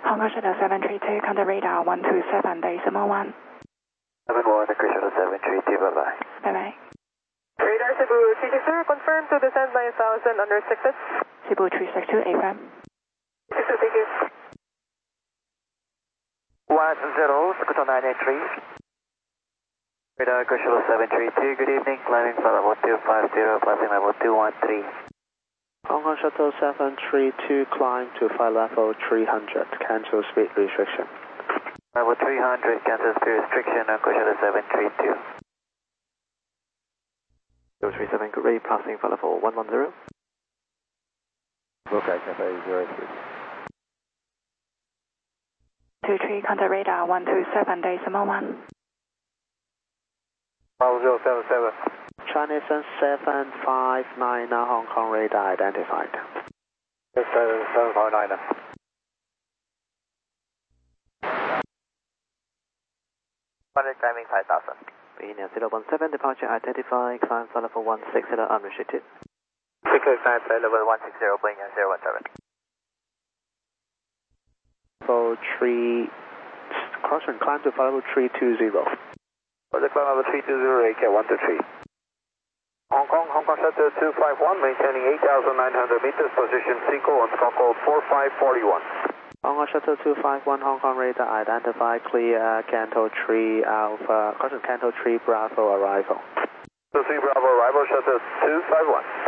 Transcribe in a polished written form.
Hong Kong Shuttle 732, contact radar 127.1. 71, Shuttle 732, bye-bye. Bye-bye. Radar Cebu 360, confirm to descend 9,000 under 6. Cebu 362, AFM. 62, thank you. 10, Scoot 983. Radar Shuttle 732, good evening, climbing flight level 250, passing level 213. Hong Kong Shuttle 732, climb to flight level 300, cancel speed restriction. Level 300, cancel speed restriction, Hong Kong Shuttle 732. 037, good ready, passing flight level 110. Okay, Cafe 03. 23, contact radar 127.1. 1077. Chinese 759, now Hong Kong radar identified. 759. Climbing 5,000. Beijing 017, departure identified, climb flight level 160, unrestricted. Clear climb flight level 160, Beijing 017. Level 3, crosswind, climb to flight level 320. Project climb level 320, AK 123. Hong Kong Shuttle 251, maintaining 8,900 meters, position Seco on scope code 4541. Hong Kong Shuttle 251, Hong Kong radar identified, clear, Canto 3 Alpha, crosswind Canto 3 Bravo arrival. 23 Bravo arrival, Shuttle 251.